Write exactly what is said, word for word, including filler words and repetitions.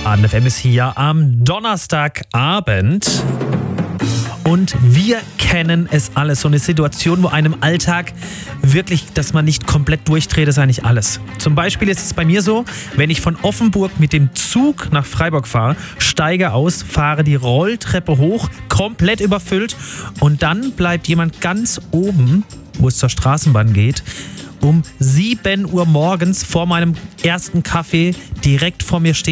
Ahnden F M ist hier am Donnerstagabend. Und wir kennen es alles. So eine Situation, wo einem Alltag wirklich, dass man nicht komplett durchdreht, ist eigentlich alles. Zum Beispiel ist es bei mir so, wenn ich von Offenburg mit dem Zug nach Freiburg fahre, steige aus, fahre die Rolltreppe hoch, komplett überfüllt und dann bleibt jemand ganz oben, wo es zur Straßenbahn geht, um sieben Uhr morgens vor meinem ersten Kaffee direkt vor mir stehen.